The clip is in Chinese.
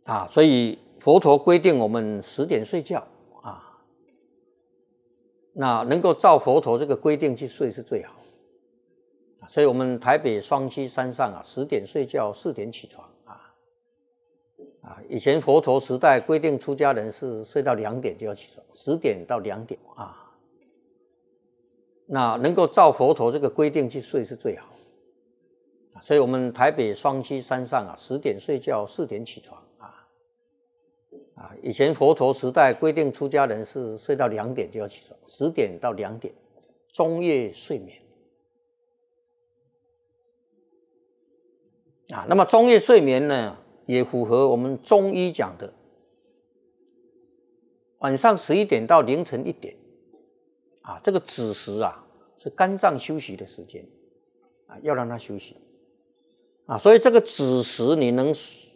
所以佛陀规定我们10点睡觉那能够照佛陀这个规定去睡是最好。所以我们台北双溪山上10点睡觉，4点起床以前佛陀时代规定出家人是睡到2点就要起床，10点到2点那能够照佛陀这个规定去睡是最好。所以我们台北双溪山上10点睡觉，4点起床以前佛陀时代规定出家人是睡到2点就要起床，10点到2点中夜睡眠那么中夜睡眠呢，也符合我们中医讲的晚上11点到凌晨1点这个子时是肝脏休息的时间要让它休息所以这个子时你能